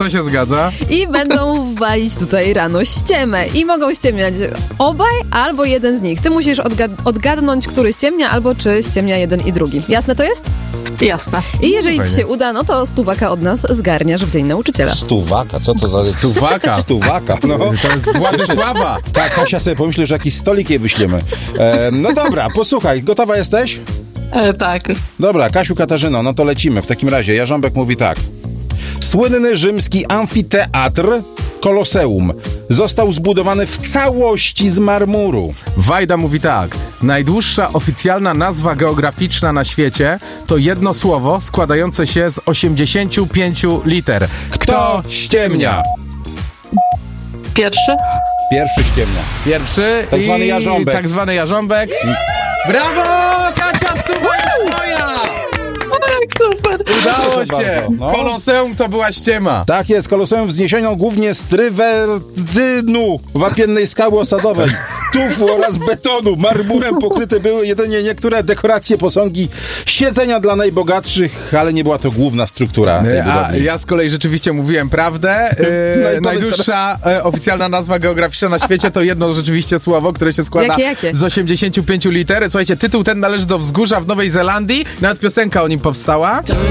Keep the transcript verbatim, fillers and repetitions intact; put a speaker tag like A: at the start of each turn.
A: To się zgadza.
B: I będą walić tutaj rano ściemę. I mogą ściemniać obaj albo jeden z nich. Ty musisz odgad- odgadnąć, który ściemnia, albo czy ściemnia jeden i drugi. Jasne to jest?
C: Jasne.
B: I jeżeli
A: Fajnie.
B: ci się uda, no to stówaka od nas zgarniasz w Dzień Nauczyciela.
D: Stuwaka, co to za...
A: Stuwaka.
D: Stuwaka, no.
A: To jest Władysława.
D: Tak, Kasia sobie pomyśli, że jakiś stolik jej wyślemy. E, no dobra, posłuchaj, gotowa jesteś?
C: E, tak.
D: Dobra, Kasiu, Katarzyno, no to lecimy. W takim razie Jarząbek mówi tak. Słynny rzymski amfiteatr Koloseum został zbudowany w całości z marmuru.
A: Wajda mówi tak. Najdłuższa oficjalna nazwa geograficzna na świecie to jedno słowo składające się z osiemdziesięciu pięciu liter.
D: Kto ściemnia?
C: Pierwszy?
D: Pierwszy ściemnia.
A: Pierwszy
D: Tak
A: i
D: zwany jarząbek.
A: tak zwany jarząbek. Brawo! Kasia, stuwa jest moja!
C: Tak, super.
A: Udało
D: Proszę
A: się!
D: bardzo, no.
A: Koloseum to była ściema.
D: Tak jest, Koloseum wzniesiono głównie z trywerdynu, wapiennej skały osadowej, tufu oraz betonu. Marmurem pokryte były jedynie niektóre dekoracje, posągi, siedzenia dla najbogatszych, ale nie była to główna struktura tej
A: A
D: budowli.
A: ja z kolei rzeczywiście mówiłem prawdę. Yy,
D: No i powiedz
A: najdłuższa e, oficjalna nazwa geograficzna na świecie to jedno rzeczywiście słowo, które się składa
B: Jakie, jakie?
A: z osiemdziesięciu pięciu liter. Słuchajcie, tytuł ten należy do wzgórza w Nowej Zelandii. Nawet piosenka o nim powstała.